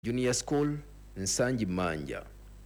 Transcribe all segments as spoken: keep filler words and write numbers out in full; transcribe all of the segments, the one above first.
Junior School Nsangi Manja.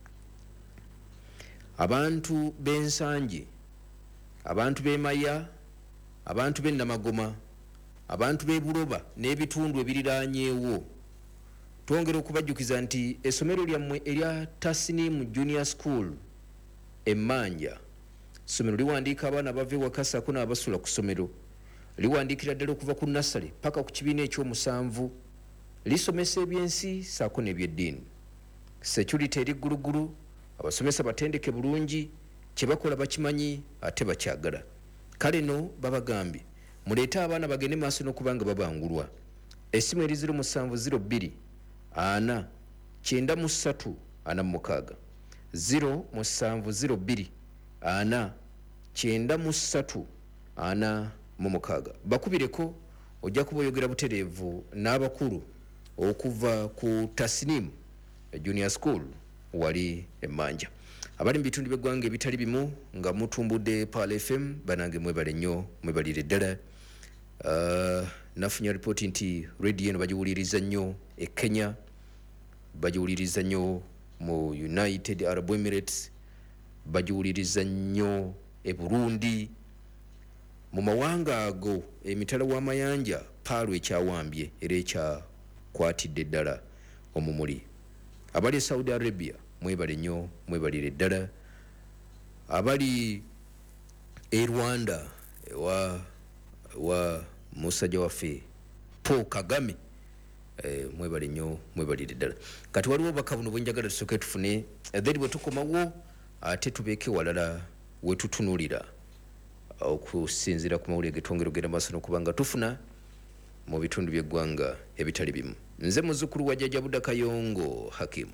Abantu b'Ensangi, abantu b'e Maya, abantu b'e Namagoma, abantu b'e Buloba n'ebitundu ebiriraanyeewo. Twongera okubajjukiza nti essomero lyammwe erya Tasnim Junior School e Manja, ssomero liwandiika abaana bava ewaka ssaako n'abasula ku ssomero, liwandiikira ddala okuva ku nursery paka ku kibiina eky'omusanvu, lisomesa ebyensi ssaako n'ebyeddiini. Security eri ggulugulu, abasomesa batendeke bulungi, kye bakola bakimanyi ate bakyagala. Kale no babagambye muleete abaana bagende maaso n'okubanga babangulwa. Essimu eri zero musanvu zero bbiri ana kyenda mu ssatu ana mu mukaaga, zero musanvu zero bbiri ana kyenda mu ssatu ana mu mukaaga. Bakubireko ojja kuba oyogera butereevu n'abakulu okuva ku Tasnim Junior School wali Emanja. Abali mu bitundu by'eggwanga ebitali bimu nga mutumbudde Pal F M banange mwebale nnyo, mwebalire ddala. Uh, nafunya ripoti nti radio eno bagiwuliriza nnyo e Kenya, bagiwuliriza nnyo mu United Arab Emirates, bagiwuliriza nnyo e Burundi, mu mawanga ago emitala w'amayanja Palo ekyawambye era ekyakwatidde ddala omumuli. Abali Saudi Arabia mwebale nnyo, mwebalire ddala. Abali e Rwanda wa wa musajja waffe Paul Kagame eh, mwebale nnyo, mwebalire ddala. Kati waliwo bakabuno bwenjagala tusooke tufune then bwe tukomawo ate tubeeke walala we tutunulira okusinziira ku mawulire getwongera ogenda maaso n'okubanga tufuna mu bitundu by'eggwanga ebitali bimu. Nze muzzukulu wa Jjajja Budda Kayongo Hakim.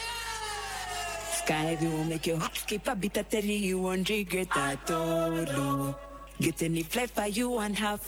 Sky will make your heart skip a bit. I tell you, you won't regret at all. Get any flavor you want have.